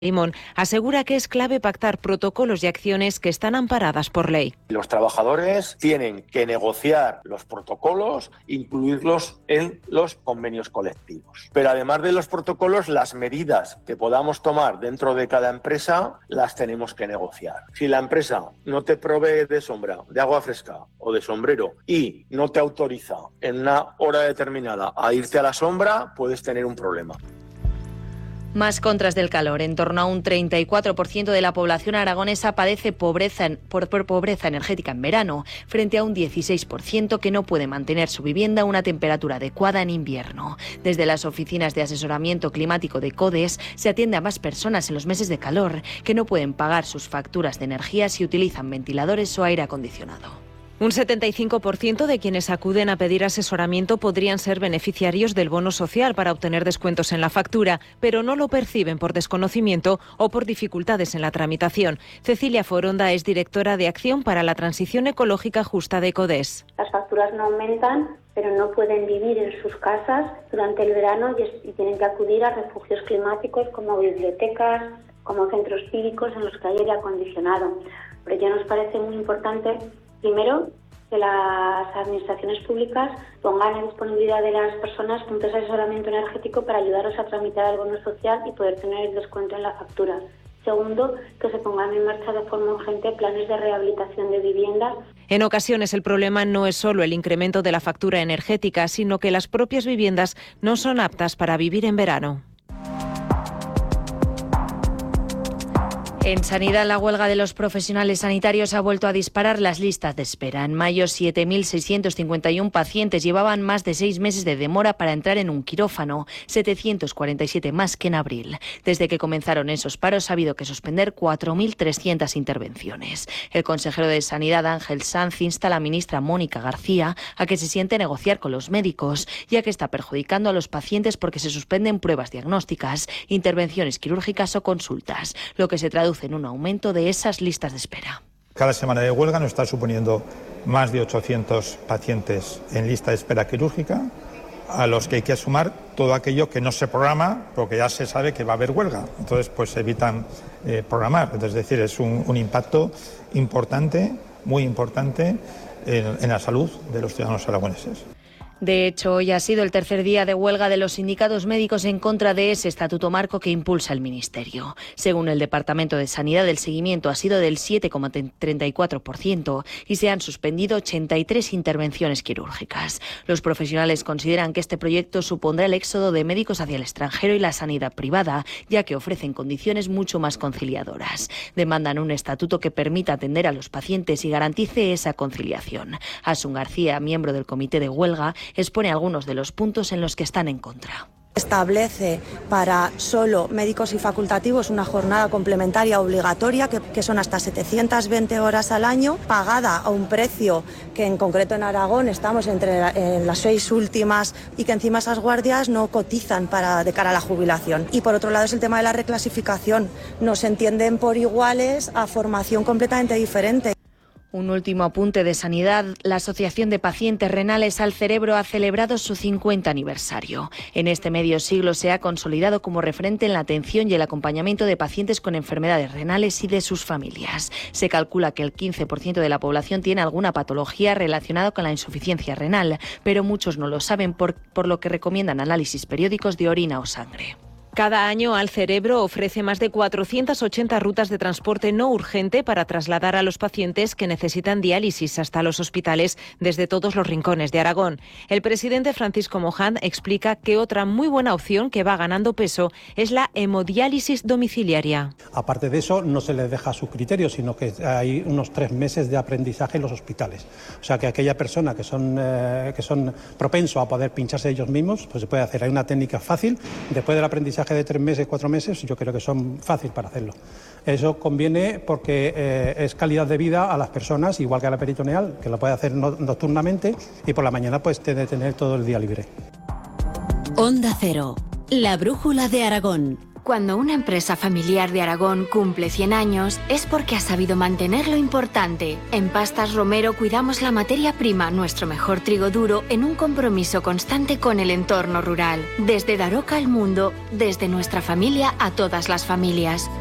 Limón asegura que es clave pactar protocolos y acciones que están amparadas por ley. Los trabajadores tienen que negociar los protocolos, incluirlos en los convenios colectivos. Pero además de los protocolos, las medidas que podamos tomar dentro de cada empresa las tenemos que negociar. Si la empresa no te provee de sombra, de agua fresca o de sombrero y no te autoriza en una hora determinada a irte a la sombra, puedes tener un problema. Más contras del calor. En torno a un 34% de la población aragonesa padece pobreza energética en verano, frente a un 16% que no puede mantener su vivienda a una temperatura adecuada en invierno. Desde las oficinas de asesoramiento climático de CODES se atiende a más personas en los meses de calor que no pueden pagar sus facturas de energía si utilizan ventiladores o aire acondicionado. Un 75% de quienes acuden a pedir asesoramiento podrían ser beneficiarios del bono social para obtener descuentos en la factura, pero no lo perciben por desconocimiento o por dificultades en la tramitación. Cecilia Foronda es directora de Acción para la Transición Ecológica Justa de CODES. Las facturas no aumentan, pero no pueden vivir en sus casas durante el verano y tienen que acudir a refugios climáticos como bibliotecas, como centros cívicos en los que hay aire acondicionado. Por ello nos parece muy importante, primero, que las administraciones públicas pongan en disponibilidad de las personas puntos de asesoramiento energético para ayudarlos a tramitar el bono social y poder tener el descuento en la factura. Segundo, que se pongan en marcha de forma urgente planes de rehabilitación de viviendas. En ocasiones el problema no es solo el incremento de la factura energética, sino que las propias viviendas no son aptas para vivir en verano. En sanidad, la huelga de los profesionales sanitarios ha vuelto a disparar las listas de espera. En mayo, 7.651 pacientes llevaban más de 6 meses de demora para entrar en un quirófano, 747 más que en abril. Desde que comenzaron esos paros ha habido que suspender 4.300 intervenciones. El consejero de Sanidad, Ángel Sanz, insta a la ministra Mónica García a que se siente a negociar con los médicos, ya que está perjudicando a los pacientes porque se suspenden pruebas diagnósticas, intervenciones quirúrgicas o consultas, lo que se traduce en un aumento de esas listas de espera. Cada semana de huelga nos está suponiendo más de 800 pacientes en lista de espera quirúrgica, a los que hay que sumar todo aquello que no se programa porque ya se sabe que va a haber huelga. Entonces, pues se evitan programar. Es decir, es un impacto importante, muy importante en la salud de los ciudadanos aragoneses. De hecho, hoy ha sido el tercer día de huelga de los sindicatos médicos en contra de ese estatuto marco que impulsa el Ministerio. Según el Departamento de Sanidad, el seguimiento ha sido del 7,34% y se han suspendido 83 intervenciones quirúrgicas. Los profesionales consideran que este proyecto supondrá el éxodo de médicos hacia el extranjero y la sanidad privada, ya que ofrecen condiciones mucho más conciliadoras. Demandan un estatuto que permita atender a los pacientes y garantice esa conciliación. Asun García, miembro del comité de huelga, expone algunos de los puntos en los que están en contra. Establece para solo médicos y facultativos una jornada complementaria obligatoria que son hasta 720 horas al año, pagada a un precio que en concreto en Aragón estamos entre las 6 últimas y que encima esas guardias no cotizan de cara a la jubilación. Y por otro lado es el tema de la reclasificación. No se entienden por iguales a formación completamente diferente. Un último apunte de sanidad. La Asociación de Pacientes Renales al Cerebro ha celebrado su 50 aniversario. En este medio siglo se ha consolidado como referente en la atención y el acompañamiento de pacientes con enfermedades renales y de sus familias. Se calcula que el 15% de la población tiene alguna patología relacionada con la insuficiencia renal, pero muchos no lo saben, por lo que recomiendan análisis periódicos de orina o sangre. Cada año Al Cerebro ofrece más de 480 rutas de transporte no urgente para trasladar a los pacientes que necesitan diálisis hasta los hospitales desde todos los rincones de Aragón. El presidente Francisco Moján explica que otra muy buena opción que va ganando peso es la hemodiálisis domiciliaria. Aparte de eso, no se les deja a su criterio, sino que hay unos 3 meses de aprendizaje en los hospitales. O sea que aquella persona que son propensos a poder pincharse ellos mismos, pues se puede hacer. Hay una técnica fácil después del aprendizaje de 3 meses, 4 meses, yo creo que son fácil para hacerlo. Eso conviene porque es calidad de vida a las personas, igual que a la peritoneal, que lo puede hacer nocturnamente y por la mañana pues tiene que tener todo el día libre. Onda Cero, la brújula de Aragón. Cuando una empresa familiar de Aragón cumple 100 años, es porque ha sabido mantener lo importante. En Pastas Romero cuidamos la materia prima, nuestro mejor trigo duro, en un compromiso constante con el entorno rural. Desde Daroca al mundo, desde nuestra familia a todas las familias.